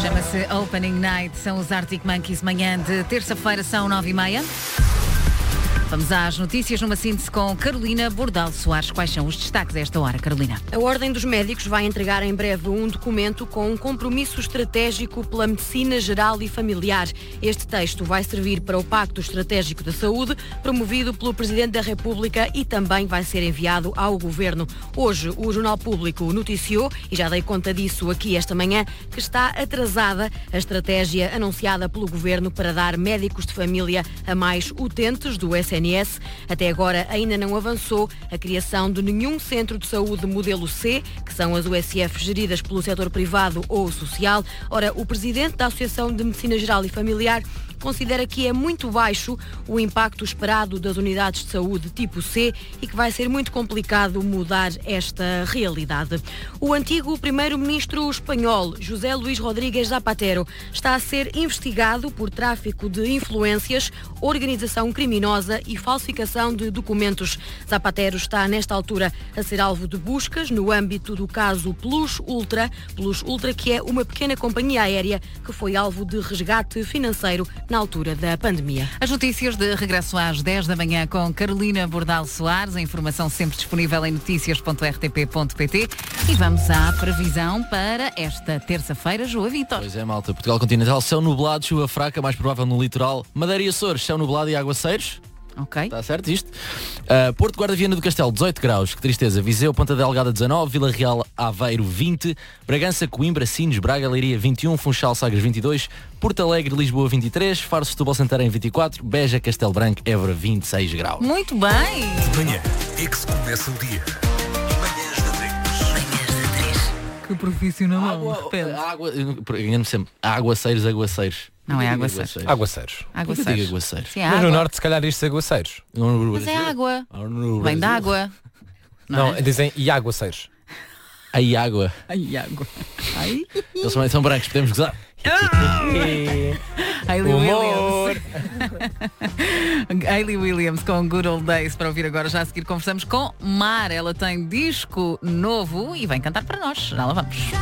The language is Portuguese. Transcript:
Chama-se Opening Night, são os Arctic Monkeys, manhã de terça-feira, são 9h30. Vamos às notícias numa síntese com Carolina Bordal Soares. Quais são os destaques a esta hora, Carolina? A Ordem dos Médicos vai entregar em breve um documento com um compromisso estratégico pela medicina geral e familiar. Este texto vai servir para o Pacto Estratégico da Saúde, promovido pelo Presidente da República, e também vai ser enviado ao Governo. Hoje, o Jornal Público noticiou, e já dei conta disso aqui esta manhã, que está atrasada a estratégia anunciada pelo Governo para dar médicos de família a mais utentes do SNS. Até agora ainda não avançou a criação de nenhum centro de saúde modelo C, que são as USF geridas pelo setor privado ou social. Ora, o presidente da Associação de Medicina Geral e Familiar considera que é muito baixo o impacto esperado das unidades de saúde tipo C e que vai ser muito complicado mudar esta realidade. O antigo primeiro-ministro espanhol, José Luís Rodríguez Zapatero, está a ser investigado por tráfico de influências, organização criminosa e falsificação de documentos. Zapatero está, nesta altura, a ser alvo de buscas no âmbito do caso Plus Ultra, que é uma pequena companhia aérea que foi alvo de resgate financeiro na altura da pandemia. As notícias de regresso às 10 da manhã com Carolina Bordal Soares, a informação sempre disponível em noticias.rtp.pt, e vamos à previsão para esta terça-feira, João Vitor. Pois é, malta. Portugal continental, céu nublado, chuva fraca, mais provável no litoral. Madeira e Açores, céu nublado e aguaceiros. Ok. Está certo isto? Porto, Guarda, Viana do Castelo, 18 graus, que tristeza. Viseu, Ponta Delgada, 19, Vila Real, Aveiro, 20, Bragança, Coimbra, Sines, Braga, Leiria, 21, Funchal, Sagres, 22, Porto Alegre, Lisboa, 23, Faro, Setúbal, Santarém, 24, Beja, Castelo Branco, Évora, 26 graus. Muito bem. De manhã é que se começa o dia. Manhãs da 3. Que profissional. Engano-me sempre. Aguaceiros. Não é aguaceiros. Aguaceiros. Aguaceiros. Aguaceiros. Sim, é Mas água. no norte, se calhar, isto é aguaceiros. Mas é água. Vem da água. Não, é? dizem e aguaceiros. Aí água. Ai, água. Ai. Eles também são brancos, podemos gozar. Hayley Humor. Williams. Hayley Williams com Good Old Days para ouvir agora. Já a seguir conversamos com Mar. Ela tem disco novo e vem cantar para nós. Já lá vamos.